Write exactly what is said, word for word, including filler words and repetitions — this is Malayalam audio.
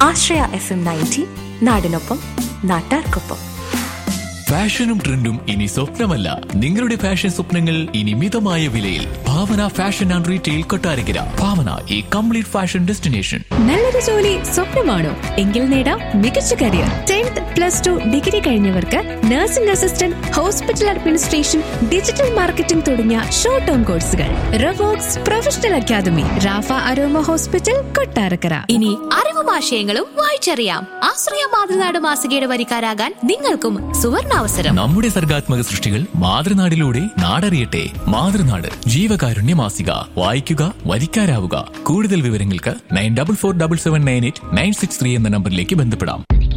ആശ്രയ എഫ് എം നയൻറ്റി, നാടിനൊപ്പം നാട്ടാർക്കൊപ്പം. ഫാഷനും ട്രെൻഡും ഇനി സ്വപ്നമല്ല, നിങ്ങളുടെ ഫാഷൻ സ്വപ്നങ്ങൾ ഇനി മിതമായ വിലയിൽ. ഭാവന ഫാഷൻ ആൻഡ് റീറ്റെയിൽ കൊട്ടാരക്കര. ഭാവന, ഈ കംപ്ലീറ്റ് ഫാഷൻ ഡെസ്റ്റിനേഷൻ. നല്ലൊരു ജോലി സ്വപ്നമാണോ? എങ്കിൽ നേടാം മികച്ച career. Tenth plus two degree കഴിഞ്ഞവർക്ക് nursing assistant, hospital administration, digital marketing തുടങ്ങിയ ഷോർട്ട് ടേം കോഴ്സുകൾ. റവോക്സ് professional academy, Rafah aroma hospital, Kottarakkara. ഇനി അറിവും ആശയങ്ങളും വായിച്ചറിയാം. ആശ്രയ മാതൃനാട് മാസികയുടെ വരിക്കാരാകാൻ നിങ്ങൾക്കും സുവർണ അവസരം. നമ്മുടെ സർഗാത്മക സൃഷ്ടികൾ മാതൃനാടിലൂടെ നാടറിയട്ടെ. മാതൃനാട് ജീവകാരുണ്യ മാസിക. വായിക്കുക, വരിക്കാരാവുക. കൂടുതൽ വിവരങ്ങൾക്ക് nine double four double seven nine eight nine six three എന്ന നമ്പറിലേക്ക് ബന്ധപ്പെടാം.